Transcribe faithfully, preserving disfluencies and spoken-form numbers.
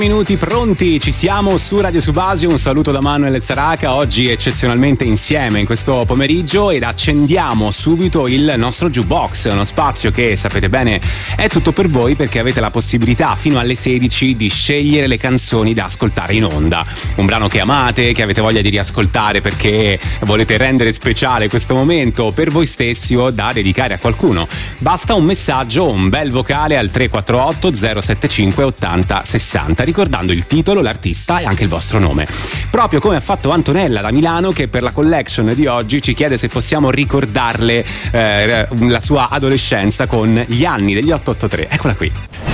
Minuti pronti, ci siamo su Radio Subasio. Un saluto da Manuel Saraca, oggi eccezionalmente insieme in questo pomeriggio, ed accendiamo subito il nostro jukebox, uno spazio che sapete bene è tutto per voi, perché avete la possibilità fino alle sedici di scegliere le canzoni da ascoltare in onda. Un brano che amate, che avete voglia di riascoltare perché volete rendere speciale questo momento per voi stessi o da dedicare a qualcuno. Basta un messaggio, un bel vocale al tre quattro otto zero sette cinque ottanta sessanta, ricordando il titolo, l'artista e anche il vostro nome. Proprio come ha fatto Antonella da Milano, che per la collection di oggi ci chiede se possiamo ricordarle eh, la sua adolescenza con Gli anni degli otto otto tre. Eccola qui.